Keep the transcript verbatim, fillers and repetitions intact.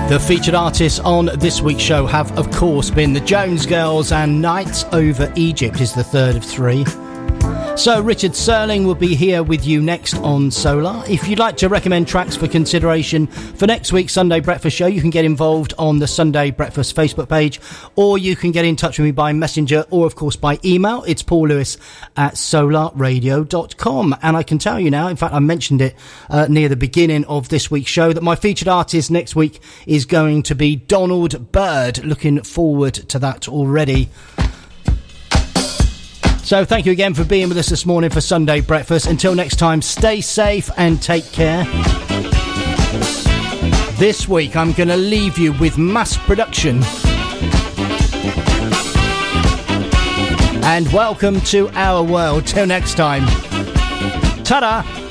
The featured artists on this week's show have, of course, been the Jones Girls, and Nights Over Egypt is the third of three. So Richard Serling will be here with you next on Solar. If you'd like to recommend tracks for consideration for next week's Sunday Breakfast show, you can get involved on the Sunday Breakfast Facebook page, or you can get in touch with me by messenger, or of course by email. It's Paul Lewis at solar radio dot com. And I can tell you now, in fact I mentioned it uh, near the beginning of this week's show, that my featured artist next week is going to be Donald Byrd. Looking forward to that already. So thank you again for being with us this morning for Sunday Breakfast. Until next time, stay safe and take care. This week I'm going to leave you with Mass Production. And welcome to our world. Till next time. Ta-da!